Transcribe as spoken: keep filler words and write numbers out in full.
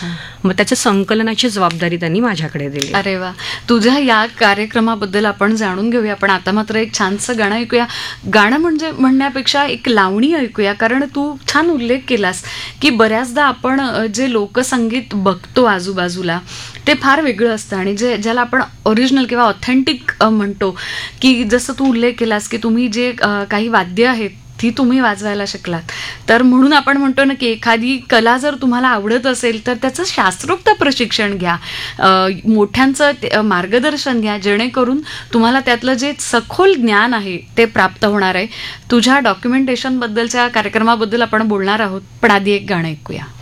मग त्याच्या संकलनाची जबाबदारी त्यांनी माझ्याकडे दिली. अरे वा, तुझ्या या कार्यक्रमाबद्दल आपण जाणून घेऊया, पण आता मात्र एक छानसं गाणं ऐकूया. गाणं म्हणजे म्हणण्यापेक्षा एक लावणी ऐकूया, कारण तू छान उल्लेख केलास की बऱ्याचदा आपण जे लोकसंगीत बघतो आजूबाजूला ते फार वेगळं असतं आणि जे ज्याला आपण ओरिजिनल किंवा ऑथेंटिक म्हणतो, की जसं तू उल्लेख केलास की तुम्ही जे काही वाद्य आहेत ती तुम्ही वाजवायला शिकलात, तर म्हणून आपण म्हणतो ना की एखादी कला जर तुम्हाला आवडत असेल तर त्याचं शास्त्रोक्त प्रशिक्षण घ्या, मोठ्यांचं मार्गदर्शन घ्या, जेणेकरून तुम्हाला त्यातलं जे सखोल ज्ञान आहे ते प्राप्त होणार आहे. तुझ्या डॉक्युमेंटेशनबद्दलच्या कार्यक्रमाबद्दल आपण बोलणार आहोत, पण आधी एक गाणं ऐकूया.